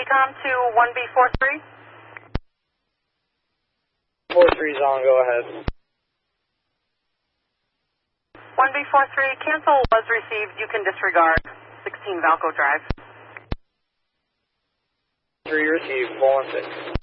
Decom to 1B43. 43's on, go ahead. 1B43, cancel was received. You can disregard. 16 Valco Drive. 3 received, 416.